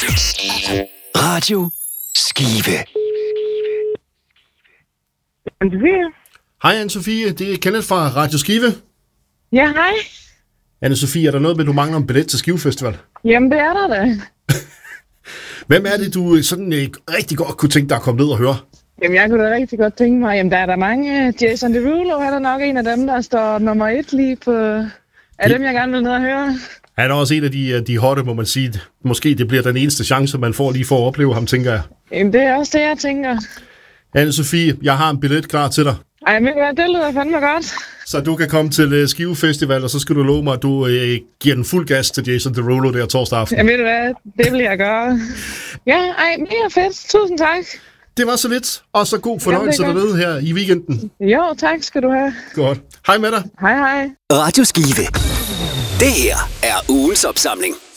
Radio Skive. Anne-Sophie? Hej Anne-Sophie, det er Kenneth fra Radio Skive. Ja, hej. Anne-Sophie, er der noget med, du mangler en billet til Skive Festival? Jamen, det er der da. Hvem er det, du sådan rigtig godt kunne tænke dig at komme ned og høre? Jamen, jeg kunne da rigtig godt tænke mig. Jamen, der er der mange. Jason Derulo er der nok en af dem, der står nummer 1 lige på... Er dem, jeg gerne vil ned og høre. Han er også en af de hotte, må man sige. Måske det bliver den eneste chance, man får lige for at opleve ham, tænker jeg. Jamen, det er også det, jeg tænker. Anne-Sophie, jeg har en billet klar til dig. Ej, men det lyder fandme godt. Så du kan komme til Skive Festival, og så skal du love mig, at du giver den fuld gas til Jason Derulo der torsdag aften. Jamen, ved du hvad? Det vil jeg gøre. Ja, mega fedt. Tusind tak. Det var så lidt, og så god fornøjelse dernede her i weekenden. Jo, tak skal du have. Godt. Hej med dig. Hej, hej. Radio Skive. Det her er ugens opsamling.